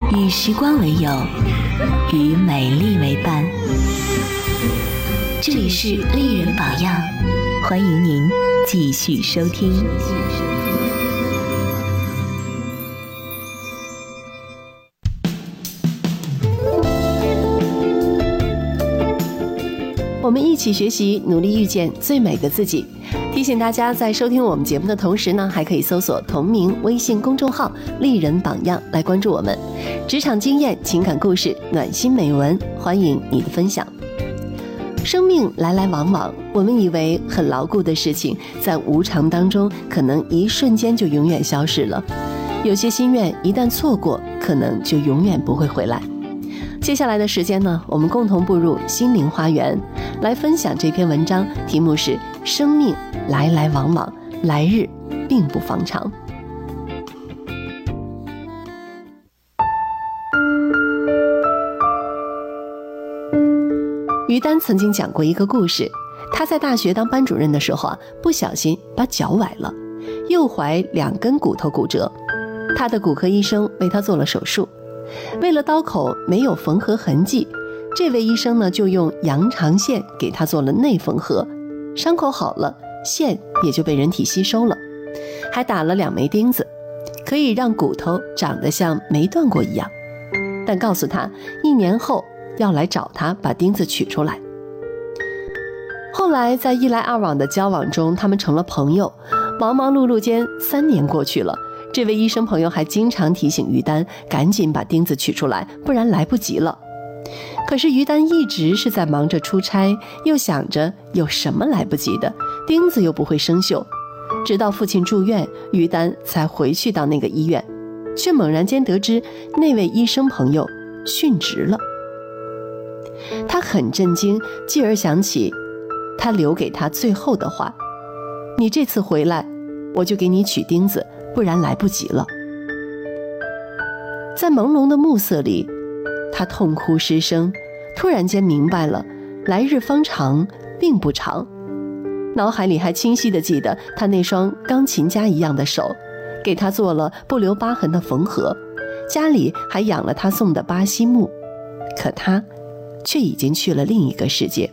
与时光为友，与美丽为伴。这里是丽人榜样，欢迎您继续收听。 我们一起学习，努力遇见最美的自己。提醒大家，在收听我们节目的同时呢，还可以搜索同名微信公众号“丽人榜样”来关注我们。职场经验、情感故事、暖心美文，欢迎你的分享。生命来来往往，我们以为很牢固的事情，在无常当中，可能一瞬间就永远消失了。有些心愿一旦错过，可能就永远不会回来。接下来的时间呢，我们共同步入心灵花园，来分享这篇文章，题目是生命来来往往，来日并不方长。于丹曾经讲过一个故事，他在大学当班主任的时候不小心把脚崴了，右踝2根骨头骨折，他的骨科医生为他做了手术。为了刀口没有缝合痕迹，这位医生呢就用羊肠线给他做了内缝合，伤口好了，线也就被人体吸收了，还打了2枚钉子，可以让骨头长得像没断过一样。但告诉他1年后要来找他把钉子取出来。后来在一来二往的交往中，他们成了朋友，忙忙碌碌间3年过去了，这位医生朋友还经常提醒于丹赶紧把钉子取出来，不然来不及了。可是于丹一直是在忙着出差，又想着有什么来不及的，钉子又不会生锈。直到父亲住院，于丹才回去到那个医院，却猛然间得知那位医生朋友殉职了。他很震惊，继而想起他留给他最后的话：你这次回来，我就给你取钉子，不然来不及了。在朦胧的暮色里，他痛哭失声，突然间明白了，来日方长并不长。脑海里还清晰地记得他那双钢琴家一样的手，给他做了不留疤痕的缝合，家里还养了他送的巴西木，可他却已经去了另一个世界。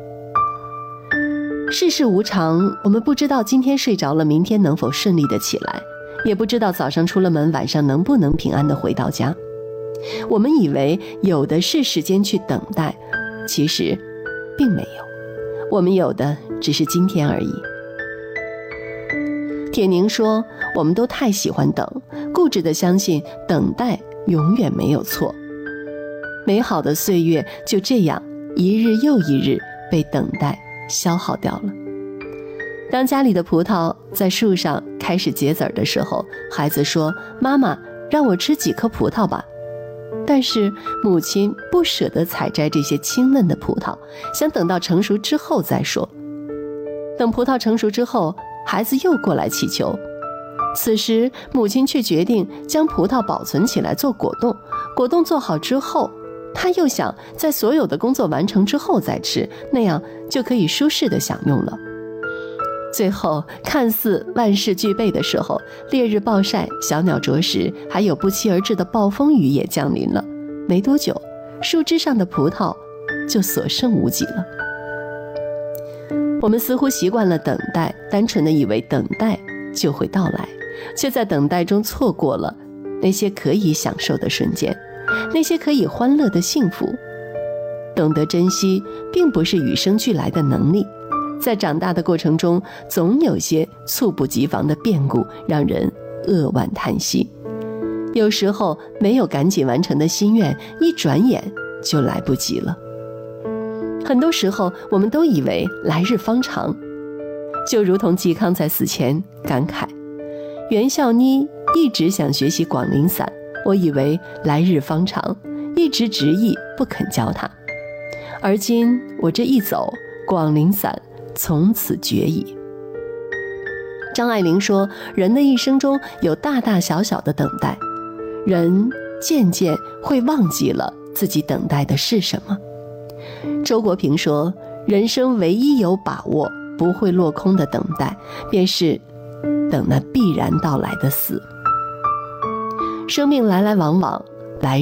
世事无常，我们不知道今天睡着了，明天能否顺利的起来，也不知道早上出了门，晚上能不能平安的回到家。我们以为有的是时间去等待，其实并没有，我们有的只是今天而已。铁凝说，我们都太喜欢等，固执地相信等待永远没有错。美好的岁月就这样一日又一日被等待消耗掉了。当家里的葡萄在树上开始结籽的时候，孩子说，妈妈，让我吃几颗葡萄吧。但是母亲不舍得采摘这些清嫩的葡萄，想等到成熟之后再说。等葡萄成熟之后，孩子又过来祈求，此时母亲却决定将葡萄保存起来做果冻，果冻做好之后，他又想在所有的工作完成之后再吃，那样就可以舒适的享用了。最后看似万事俱备的时候，烈日暴晒，小鸟啄食，还有不期而至的暴风雨也降临了。没多久，树枝上的葡萄就所剩无几了。我们似乎习惯了等待，单纯的以为等待就会到来，却在等待中错过了那些可以享受的瞬间，那些可以欢乐的幸福。懂得珍惜，并不是与生俱来的能力，在长大的过程中，总有些猝不及防的变故让人扼腕叹息。有时候没有赶紧完成的心愿，一转眼就来不及了。很多时候我们都以为来日方长，就如同嵇康在死前感慨，袁孝妮一直想学习广陵散，我以为来日方长，一直执意不肯教他，而今我这一走，广陵散从此绝矣。张爱玲说，人的一生中有大大小小的等待，人渐渐会忘记了自己等待的是什么。周国平说，人生唯一有把握不会落空的等待，便是等那必然到来的死。生命来来往往，